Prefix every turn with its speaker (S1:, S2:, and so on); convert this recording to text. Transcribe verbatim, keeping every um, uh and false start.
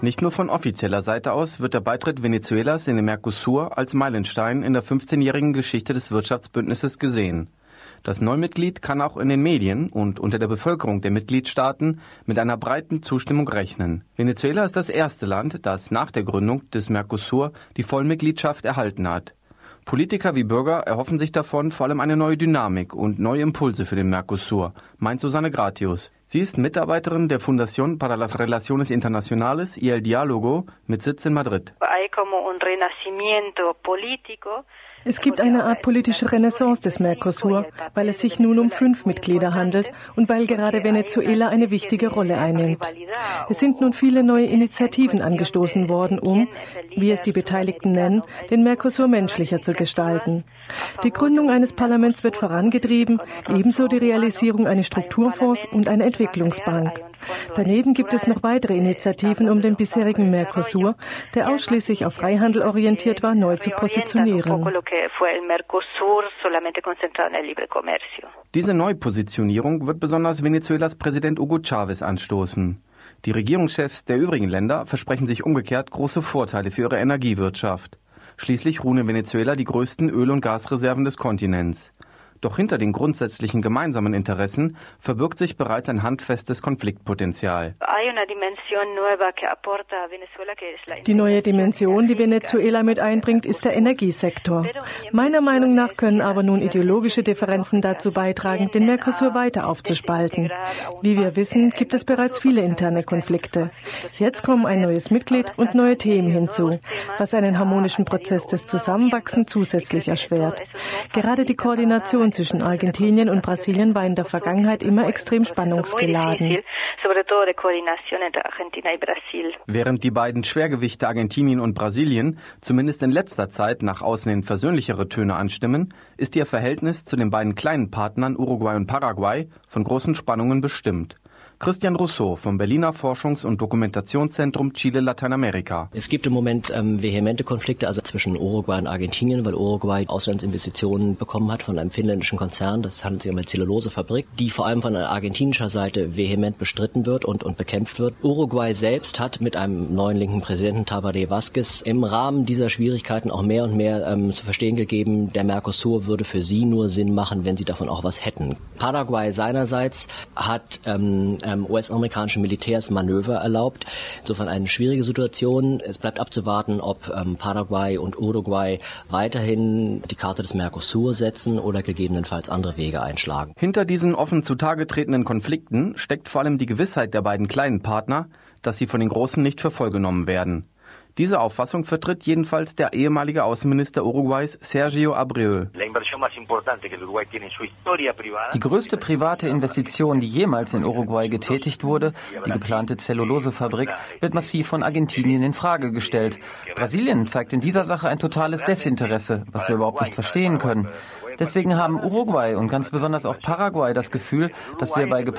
S1: Nicht nur von offizieller Seite aus wird der Beitritt Venezuelas in den Mercosur als Meilenstein in der fünfzehnjährigen Geschichte des Wirtschaftsbündnisses gesehen. Das Neumitglied kann auch in den Medien und unter der Bevölkerung der Mitgliedstaaten mit einer breiten Zustimmung rechnen. Venezuela ist das erste Land, das nach der Gründung des Mercosur die Vollmitgliedschaft erhalten hat. Politiker wie Bürger erhoffen sich davon vor allem eine neue Dynamik und neue Impulse für den Mercosur, meint Susanne Gratius. Sie ist Mitarbeiterin der Fundación para las Relaciones Internacionales y el Diálogo mit Sitz in Madrid.
S2: Es gibt eine Art politische Renaissance des Mercosur, weil es sich nun um fünf Mitglieder handelt und weil gerade Venezuela eine wichtige Rolle einnimmt. Es sind nun viele neue Initiativen angestoßen worden, um, wie es die Beteiligten nennen, den Mercosur menschlicher zu gestalten. Die Gründung eines Parlaments wird vorangetrieben, ebenso die Realisierung eines Strukturfonds und einer Entwicklungsbank. Daneben gibt es noch weitere Initiativen, um den bisherigen Mercosur, der ausschließlich auf Freihandel orientiert war, neu zu positionieren.
S1: Diese Neupositionierung wird besonders Venezuelas Präsident Hugo Chávez anstoßen. Die Regierungschefs der übrigen Länder versprechen sich umgekehrt große Vorteile für ihre Energiewirtschaft. Schließlich ruhen in Venezuela die größten Öl- und Gasreserven des Kontinents. Doch hinter den grundsätzlichen gemeinsamen Interessen verbirgt sich bereits ein handfestes Konfliktpotenzial.
S2: Die neue Dimension, die Venezuela mit einbringt, ist der Energiesektor. Meiner Meinung nach können aber nun ideologische Differenzen dazu beitragen, den Mercosur weiter aufzuspalten. Wie wir wissen, gibt es bereits viele interne Konflikte. Jetzt kommen ein neues Mitglied und neue Themen hinzu, was einen harmonischen Prozess des Zusammenwachsens zusätzlich erschwert. Gerade die Koordination zwischen Argentinien und Brasilien war in der Vergangenheit immer extrem spannungsgeladen.
S1: Während die beiden Schwergewichte Argentinien und Brasilien zumindest in letzter Zeit nach außen hin versöhnlichere Töne anstimmen, ist ihr Verhältnis zu den beiden kleinen Partnern Uruguay und Paraguay von großen Spannungen bestimmt. Christian Rousseau vom Berliner Forschungs- und Dokumentationszentrum Chile Lateinamerika.
S3: Es gibt im Moment ähm, vehemente Konflikte also zwischen Uruguay und Argentinien, weil Uruguay Auslandsinvestitionen bekommen hat von einem finnländischen Konzern. Das handelt sich um eine Zellulosefabrik, die vor allem von argentinischer Seite vehement bestritten wird und, und bekämpft wird. Uruguay selbst hat mit einem neuen linken Präsidenten Tabaré Vázquez im Rahmen dieser Schwierigkeiten auch mehr und mehr ähm, zu verstehen gegeben, der Mercosur würde für sie nur Sinn machen, wenn sie davon auch was hätten. Paraguay seinerseits hat ähm, U S-amerikanischen Militärs Manöver erlaubt. Insofern eine schwierige Situation. Es bleibt abzuwarten, ob ähm, Paraguay und Uruguay weiterhin die Karte des Mercosur setzen oder gegebenenfalls andere Wege einschlagen.
S1: Hinter diesen offen zutage tretenden Konflikten steckt vor allem die Gewissheit der beiden kleinen Partner, dass sie von den Großen nicht für voll genommen werden. Diese Auffassung vertritt jedenfalls der ehemalige Außenminister Uruguays Sergio Abreu.
S4: Die größte private Investition, die jemals in Uruguay getätigt wurde, die geplante Zellulosefabrik, wird massiv von Argentinien in Frage gestellt. Brasilien zeigt in dieser Sache ein totales Desinteresse, was wir überhaupt nicht verstehen können. Deswegen haben Uruguay und ganz besonders auch Paraguay das Gefühl, dass wir bei